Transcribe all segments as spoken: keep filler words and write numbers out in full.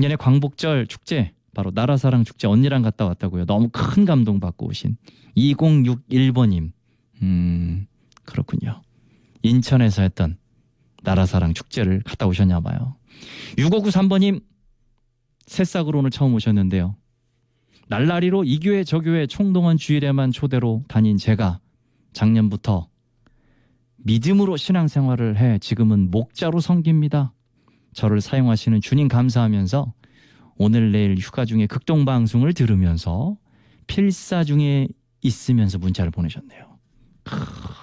작년에 광복절 축제, 바로 나라사랑 축제 언니랑 갔다 왔다고요. 너무 큰 감동 받고 오신 이공육일 번님. 음, 그렇군요. 인천에서 했던 나라사랑 축제를 갔다 오셨나 봐요. 육오구삼 번님. 새싹으로 오늘 처음 오셨는데요. 날라리로 이 교회 저 교회 총동원 주일에만 초대로 다닌 제가 작년부터 믿음으로 신앙생활을 해 지금은 목자로 섬깁니다. 저를 사용하시는 주님 감사하면서 오늘 내일 휴가 중에 극동방송을 들으면서 필사 중에 있으면서 문자를 보내셨네요. 크,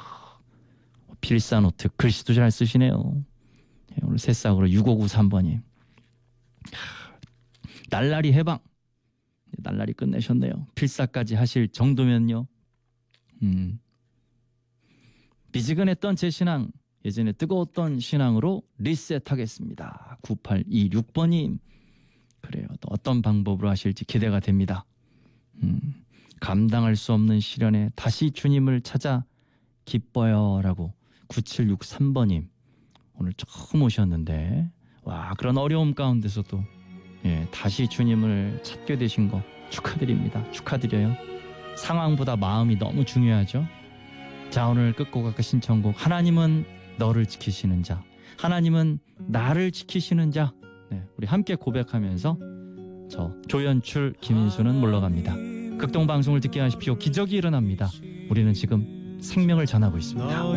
필사노트 글씨도 잘 쓰시네요. 오늘 새싹으로 육오구삼 번님. 날라리 해방. 날라리 끝내셨네요. 필사까지 하실 정도면요. 음. 미지근했던 제 신앙, 예전에 뜨거웠던 신앙으로 리셋하겠습니다. 구팔이육 번님. 그래요. 또 어떤 방법으로 하실지 기대가 됩니다. 음. 감당할 수 없는 시련에 다시 주님을 찾아 기뻐요 라고 구칠육삼 번님. 오늘 처음 오셨는데 와, 그런 어려움 가운데서도 예, 다시 주님을 찾게 되신 거 축하드립니다. 축하드려요. 상황보다 마음이 너무 중요하죠. 자, 오늘 끝곡 아까 신청곡 하나님은 너를 지키시는 자, 하나님은 나를 지키시는 자. 네, 우리 함께 고백하면서 저 조연출 김인수는 물러갑니다. 극동방송을 듣게 하십시오. 기적이 일어납니다. 우리는 지금 생명을 전하고 있습니다.